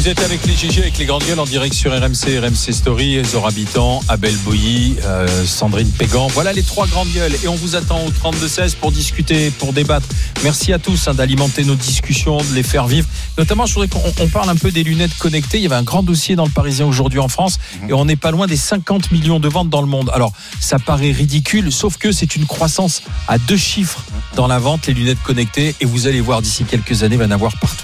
Vous êtes avec les GG, avec les grandes gueules en direct sur RMC, RMC Story, Zora Habitant, Abel Boilly, Sandrine Pégan. Voilà les trois grandes gueules et on vous attend au 32-16 pour discuter, pour débattre. Merci à tous d'alimenter nos discussions, de les faire vivre. Notamment, je voudrais qu'on parle un peu des lunettes connectées. Il y avait un grand dossier dans le Parisien aujourd'hui en France et on n'est pas loin des 50 millions de ventes dans le monde. Alors, ça paraît ridicule, sauf que c'est une croissance à 2 chiffres dans la vente, les lunettes connectées, et vous allez voir d'ici quelques années, il va y en avoir partout.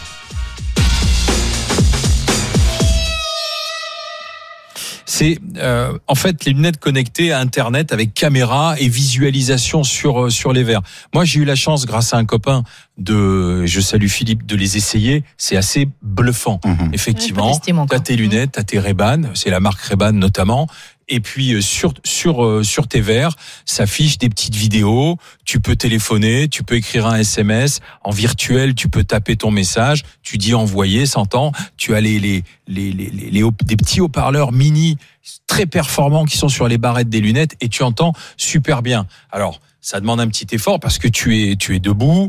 C'est en fait les lunettes connectées à Internet avec caméra et visualisation sur les verres. Moi, j'ai eu la chance, grâce à un copain, je salue Philippe, de les essayer. C'est assez bluffant. Effectivement, t'as tes lunettes, t'as tes Ray-Ban, c'est la marque Ray-Ban notamment. Et puis sur tes verres s'affichent des petites vidéos. Tu peux téléphoner, tu peux écrire un SMS en virtuel, tu peux taper ton message. Tu dis envoyer, s'entend. Tu as des petits haut-parleurs mini très performants qui sont sur les barrettes des lunettes et tu entends super bien. Alors ça demande un petit effort parce que tu es debout.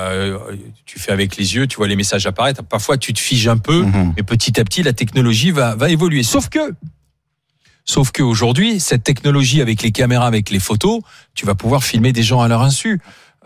Tu fais avec les yeux, tu vois les messages apparaître. Parfois tu te figes un peu, mais petit à petit la technologie va évoluer. Sauf que aujourd'hui, cette technologie avec les caméras, avec les photos, tu vas pouvoir filmer des gens à leur insu.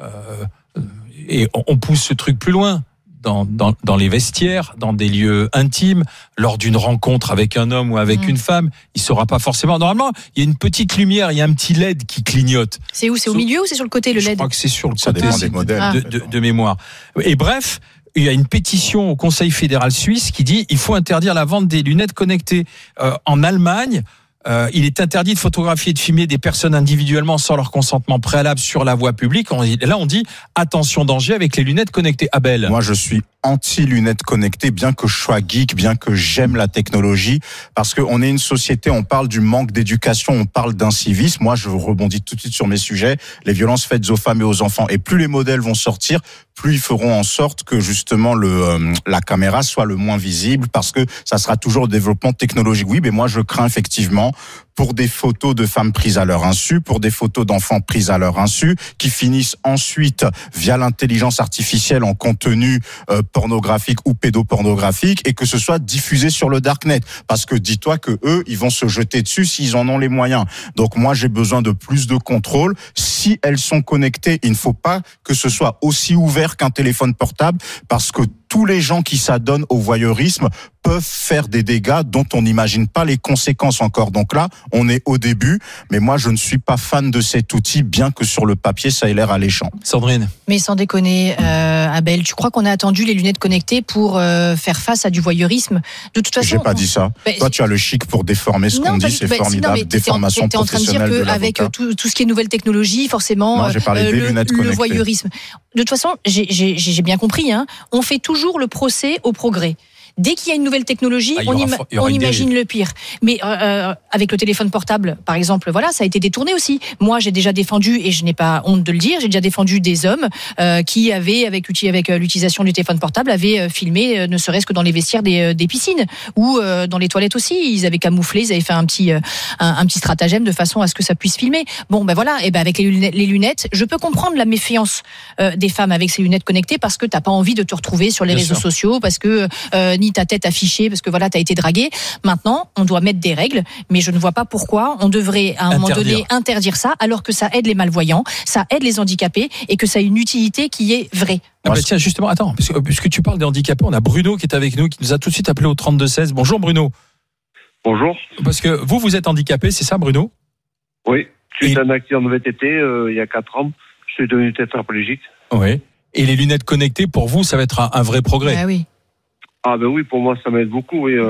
Et on pousse ce truc plus loin. Dans les vestiaires, dans des lieux intimes, lors d'une rencontre avec un homme ou avec une femme, il saura pas forcément. Normalement, il y a une petite lumière, il y a un petit LED qui clignote. C'est où ? C'est au milieu ou c'est sur le côté, le LED ? Je crois que c'est sur le côté. Ça dépend des modèles. De mémoire. Et bref, il y a une pétition au Conseil fédéral suisse qui dit il faut interdire la vente des lunettes connectées. En Allemagne, il est interdit de photographier et de filmer des personnes individuellement sans leur consentement préalable sur la voie publique. Là, on dit attention danger avec les lunettes connectées. Abel. Moi, je suis anti-lunettes connectées, bien que je sois geek, bien que j'aime la technologie, parce qu'on est une société, on parle du manque d'éducation, on parle d'incivisme. Moi, je rebondis tout de suite sur mes sujets, les violences faites aux femmes et aux enfants. Et plus les modèles vont sortir, plus ils feront en sorte que justement la caméra soit le moins visible, parce que ça sera toujours le développement technologique. Oui, mais moi, je crains effectivement pour des photos de femmes prises à leur insu, pour des photos d'enfants prises à leur insu, qui finissent ensuite via l'intelligence artificielle en contenu pornographique ou pédopornographique, et que ce soit diffusé sur le darknet. Parce que dis-toi que eux, ils vont se jeter dessus s'ils en ont les moyens. Donc moi, j'ai besoin de plus de contrôle. Si elles sont connectées, il ne faut pas que ce soit aussi ouvert qu'un téléphone portable, parce que tous les gens qui s'adonnent au voyeurisme peuvent faire des dégâts dont on n'imagine pas les conséquences encore. Donc là, on est au début, mais moi, je ne suis pas fan de cet outil, bien que sur le papier, ça ait l'air alléchant. Sandrine. Mais sans déconner, Abel, tu crois qu'on a attendu les lunettes connectées pour faire face à du voyeurisme ? De toute façon, j'ai pas dit ça. Toi, tu as le chic pour déformer ce qu'on dit, c'est formidable. Déformation professionnelle de l'avocat. Avec tout ce qui est nouvelle technologie, forcément, non, j'ai parlé des lunettes connectées. Le voyeurisme. De toute façon, j'ai bien compris. On fait toujours le procès au progrès. Dès qu'il y a une nouvelle technologie, on imagine le pire. Mais avec le téléphone portable, par exemple, voilà, ça a été détourné aussi. Moi, j'ai déjà défendu, et je n'ai pas honte de le dire, j'ai déjà défendu des hommes qui avaient, avec l'utilisation du téléphone portable, avaient filmé, ne serait-ce que dans les vestiaires des piscines ou dans les toilettes aussi. Ils avaient camouflé, ils avaient fait un petit stratagème de façon à ce que ça puisse filmer. Bon, ben voilà. Et ben avec les lunettes, je peux comprendre la méfiance des femmes avec ces lunettes connectées, parce que t'as pas envie de te retrouver sur les réseaux sociaux, parce que ni ta tête affichée, parce que voilà, t'as été dragué. Maintenant, on doit mettre des règles, mais je ne vois pas pourquoi on devrait à un moment donné interdire ça, alors que ça aide les malvoyants, ça aide les handicapés, et que ça a une utilité qui est vraie. Tiens, justement, attends, puisque tu parles des handicapés, on a Bruno qui est avec nous, qui nous a tout de suite appelé au 32-16. Bonjour Bruno. Bonjour. Parce que vous êtes handicapé, c'est ça Bruno ? Oui, je suis un accident de VTT il y a 4 ans. Je suis devenu tétraplégique. Oui. Et les lunettes connectées, pour vous, ça va être un vrai progrès. Ah oui. Ah ben oui, pour moi ça m'aide beaucoup. Oui.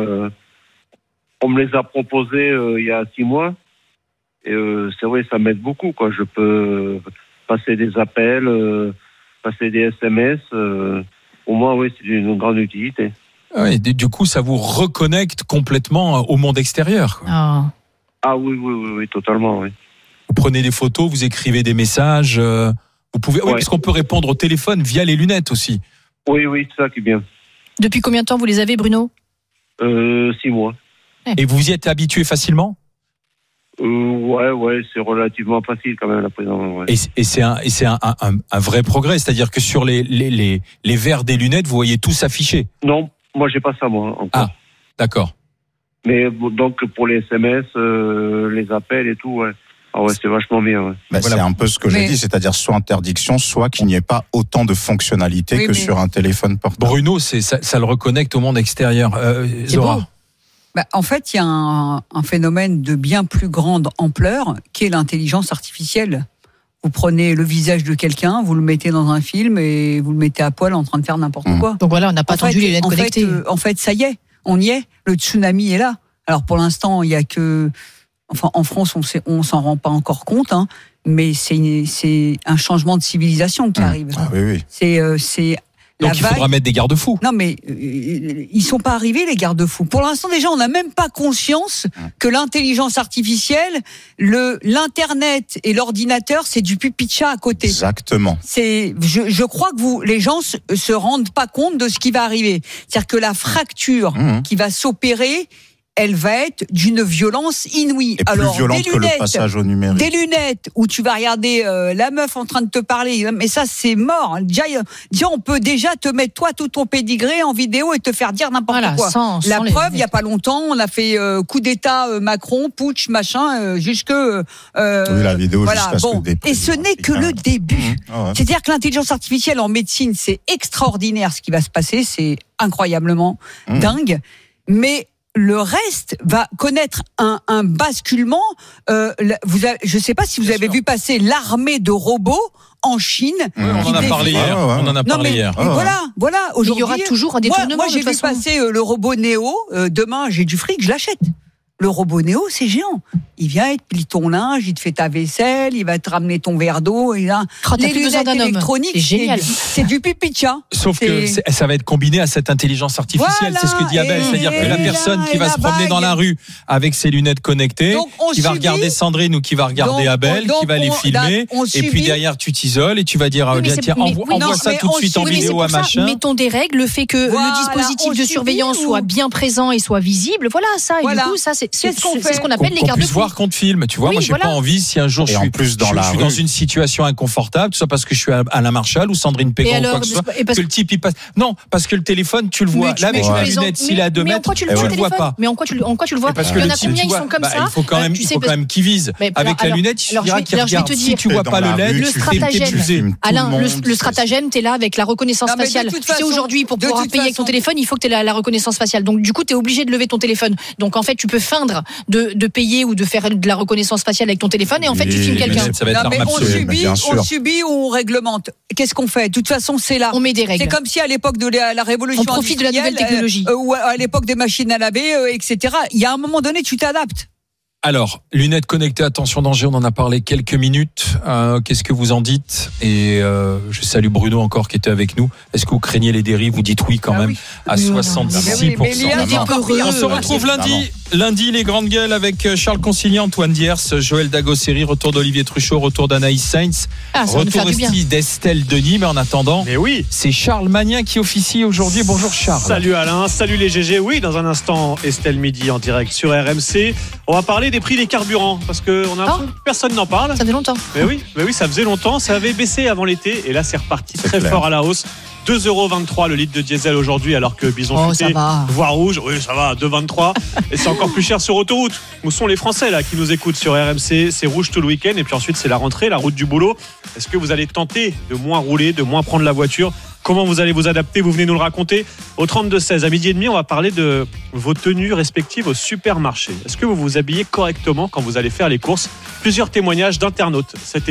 On me les a proposées il y a 6 mois. Et c'est vrai, ça m'aide beaucoup, quoi. Je peux passer des appels, passer des SMS. Pour moi, oui, c'est d'une grande utilité. Oui, du coup, ça vous reconnecte complètement au monde extérieur, quoi. Ah oui, totalement, oui. Vous prenez des photos, vous écrivez des messages. Vous pouvez, oui, parce qu'on peut répondre au téléphone via les lunettes aussi. Oui, c'est ça qui est bien. Depuis combien de temps vous les avez, Bruno ? 6 mois. Et vous y êtes habitué facilement ? Ouais, c'est relativement facile quand même, la présence. Ouais. Et c'est un vrai progrès, c'est-à-dire que sur les verres des lunettes, vous voyez tout s'afficher. Non, moi j'ai pas ça, moi, encore. D'accord. Mais donc pour les SMS, les appels et tout, ouais. Ah ouais, c'est vachement bien. Ouais. Voilà. C'est un peu ce que j'ai dit, c'est-à-dire soit interdiction, soit qu'il n'y ait pas autant de fonctionnalités que sur un téléphone portable. Bruno, ça le reconnecte au monde extérieur. Zora. En fait, il y a un phénomène de bien plus grande ampleur qui est l'intelligence artificielle. Vous prenez le visage de quelqu'un, vous le mettez dans un film et vous le mettez à poil en train de faire n'importe quoi. Donc voilà, on n'a pas attendu les lunettes connectées. En fait, ça y est, on y est. Le tsunami est là. Alors pour l'instant, il y a que... Enfin, en France, on s'en rend pas encore compte, hein, mais c'est un changement de civilisation qui arrive. Ah oui. Donc il faudra mettre des garde-fous. Non, mais ils sont pas arrivés, les garde-fous. Pour l'instant, déjà, on n'a même pas conscience que l'intelligence artificielle, l'internet et l'ordinateur, c'est du pupicha à côté. Exactement. Je crois que les gens se rendent pas compte de ce qui va arriver. C'est-à-dire que la fracture qui va s'opérer, elle va être d'une violence inouïe. Et plus violente que le passage au numérique. Des lunettes où tu vas regarder la meuf en train de te parler, mais ça c'est mort. Déjà, on peut déjà te mettre toi tout ton pédigré en vidéo et te faire dire n'importe quoi. La preuve, il y a pas longtemps, on a fait coup d'État Macron, putsch, machin, jusque. La vidéo jusqu'à ce que et ce n'est que le début. C'est-à-dire que l'intelligence artificielle en médecine, c'est extraordinaire ce qui va se passer, c'est incroyablement dingue, mais le reste va connaître un basculement. Je ne sais pas si vous avez vu passer l'armée de robots en Chine. On en a parlé hier. On en a parlé hier. Voilà. Aujourd'hui, il y aura toujours un détournement. Moi, j'ai vu passer le robot Néo. Demain, j'ai du fric, je l'achète. Le robot Néo, c'est géant. Il vient, il te plie ton linge, il te fait ta vaisselle, il va te ramener ton verre d'eau. Les lunettes électroniques, c'est du pipicha. Sauf que ça va être combiné à cette intelligence artificielle. C'est ce que dit Abel. C'est-à-dire que la personne qui va se promener dans la rue avec ses lunettes connectées, qui va regarder Sandrine ou qui va regarder Abel, qui va les filmer, et puis derrière, tu t'isoles et tu vas dire, tiens, envoie ça tout de suite en vidéo à machin. Mettons des règles, le fait que le dispositif de surveillance soit bien présent et soit visible. Voilà, ça. Et du coup, ça, c'est ce qu'on appelle les garde-fous. Qu'on puisse voir qu'on te filme, tu vois. Moi, j'ai pas envie, si un jour je suis dans une situation inconfortable, soit parce que je suis à la Marshall ou Sandrine Pégan ou quoi que ce soit, que le type il passe. Non, parce que le téléphone, tu le vois. Là, avec la lunette, s'il est à 2 mètres, tu le vois pas. Mais en quoi tu le vois? Parce que il y en a combien, ils sont comme ça? Il faut quand même qu'ils visent. Avec la lunette, il suffira qu'ils regardent. Si tu vois pas le LED, le stratagème. Alain, le stratagème, t'es là avec la reconnaissance faciale. Tu sais, aujourd'hui, pour pouvoir payer avec ton téléphone, il faut que t'aies la reconnaissance faciale. Donc, du coup, t'es obligé de lever ton téléphone. Donc, en fait, tu peux feindre de payer ou de faire de la reconnaissance faciale avec ton téléphone et en fait tu filmes quelqu'un. On subit ou on réglemente. Qu'est-ce qu'on fait? De toute façon, c'est là. On met des règles. C'est comme si à l'époque de la révolution on profite de la nouvelle technologie ou à l'époque des machines à laver, etc. Il y a un moment donné, tu t'adaptes. Alors, lunettes connectées, attention danger, on en a parlé quelques minutes. Qu'est-ce que vous en dites? Et je salue Bruno encore qui était avec nous. Est-ce que vous craignez les dérives? Vous dites oui quand même à 66%. On se retrouve lundi, les grandes gueules avec Charles Consigny, Antoine Diers, Joël Dagosseri, retour d'Olivier Truchot, retour d'Anaïs Sainz, retour aussi d'Estelle Denis. Mais en attendant, c'est Charles Magnin qui officie aujourd'hui. Bonjour Charles. Salut Alain, salut les GG. Oui, dans un instant, Estelle Midi en direct sur RMC. On va parler des prix des carburants parce que personne n'en parle. Ça fait longtemps. Mais oui, ça faisait longtemps. Ça avait baissé avant l'été et là c'est reparti très fort à la hausse. 2,23 € le litre de diesel aujourd'hui alors que Bison Futé voire rouge, oui ça va, 2,23 et c'est encore plus cher sur autoroute. Où sont les Français là qui nous écoutent sur RMC? C'est rouge tout le week-end et puis ensuite c'est la rentrée, la route du boulot. Est-ce que vous allez tenter de moins rouler, de moins prendre la voiture? Comment vous allez vous adapter? Vous venez nous le raconter au 32-16. À 12h30, on va parler de vos tenues respectives au supermarché. Est-ce que vous vous habillez correctement quand vous allez faire les courses? Plusieurs témoignages d'internautes.